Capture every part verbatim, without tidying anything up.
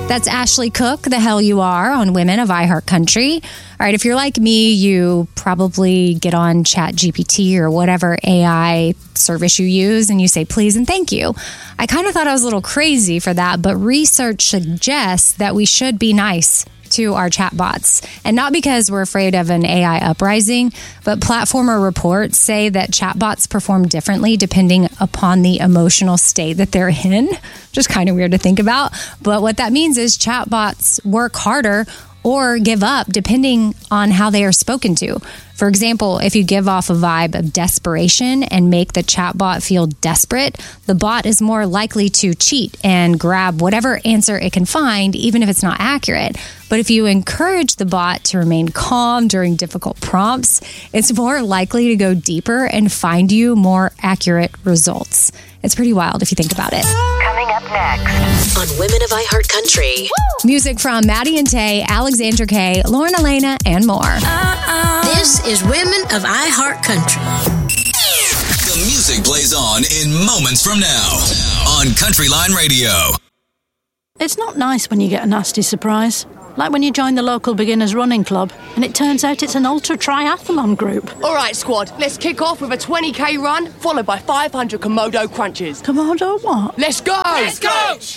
That's Ashley Cook, The Hell You Are, on Women of iHeartCountry. All right, if you're like me, you probably get on Chat G P T or whatever A I service you use, and you say please and thank you. I kind of thought I was a little crazy for that, but research suggests that we should be nice to our chatbots. And not because we're afraid of an A I uprising, but Platformer reports say that chatbots perform differently depending upon the emotional state that they're in. Just kind of weird to think about. But what that means is chatbots work harder or give up depending on how they are spoken to. For example, if you give off a vibe of desperation and make the chatbot feel desperate, the bot is more likely to cheat and grab whatever answer it can find, even if it's not accurate. But if you encourage the bot to remain calm during difficult prompts, it's more likely to go deeper and find you more accurate results. It's pretty wild if you think about it. Coming up next on Women of iHeartCountry. Music from Maddie and Tay, Alexandra Kay, Lauren Elena, and more. Uh-uh. This is Women of iHeartCountry. The music plays on in moments from now on Countryline Radio. It's not nice when you get a nasty surprise. Like when you join the local beginners running club and it turns out it's an ultra triathlon group. All right, squad, let's kick off with a twenty k run, followed by five hundred Komodo crunches. Komodo what? Let's go! Let's go!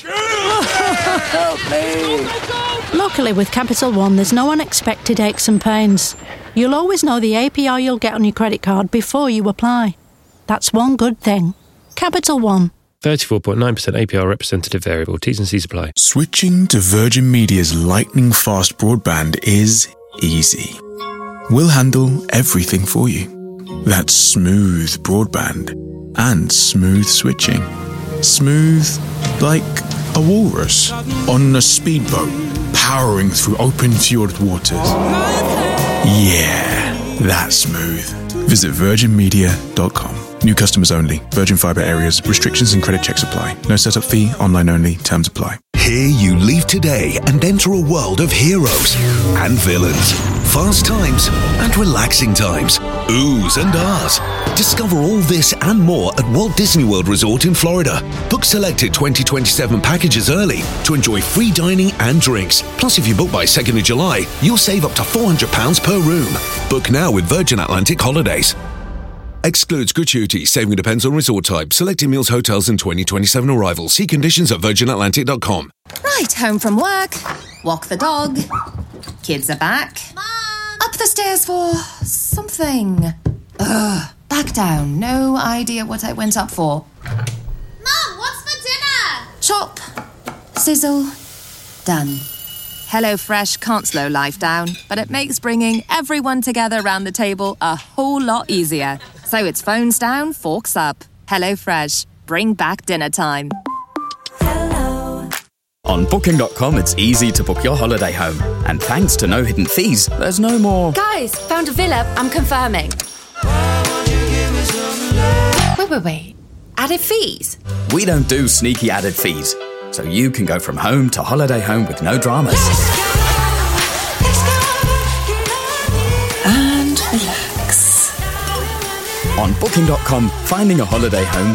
Help me! Luckily, with Capital One, there's no unexpected aches and pains. You'll always know the A P R you'll get on your credit card before you apply. That's one good thing. Capital One. thirty-four point nine percent A P R representative variable. T's and C's apply. Switching to Virgin Media's lightning-fast broadband is easy. We'll handle everything for you. That's smooth broadband and smooth switching. Smooth like a walrus on a speedboat powering through open fjord waters. Yeah, that's smooth. Visit virgin media dot com. New customers only. Virgin Fibre areas. Restrictions and credit checks apply. No setup fee. Online only. Terms apply. Here you leave today and enter a world of heroes and villains, fast times and relaxing times, oohs and ahs. Discover all this and more at Walt Disney World Resort in Florida. Book selected twenty twenty-seven packages early to enjoy free dining and drinks. Plus, if you book by second of July, you'll save up to four hundred pounds per room. Book now with Virgin Atlantic Holidays. Excludes gratuity. Saving depends on resort type. Selected meals, hotels, and twenty twenty-seven arrivals. See conditions at virgin atlantic dot com. Right, home from work. Walk the dog. Kids are back. Mom! Up the stairs for something. Ugh. Back down. No idea what I went up for. Mom, what's for dinner? Chop. Sizzle. Done. HelloFresh can't slow life down, but it makes bringing everyone together around the table a whole lot easier. So it's phones down, forks up. HelloFresh. Bring back dinner time. Hello. On Booking dot com, it's easy to book your holiday home. And thanks to no hidden fees, there's no more... Guys, found a villa. I'm confirming. Wait, wait, wait. Added fees? We don't do sneaky added fees. So you can go from home to holiday home with no dramas. And relax. On Booking dot com, finding a holiday home